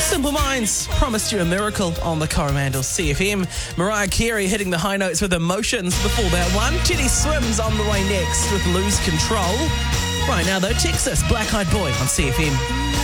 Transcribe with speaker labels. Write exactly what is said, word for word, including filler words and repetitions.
Speaker 1: Simple Minds promised you a miracle on the Coromandel C F M. Mariah Carey hitting the high notes with Emotions before that one. Teddy Swims on the way next with Lose Control. Right now, though, Texas, Black Eyed Boy on C F M.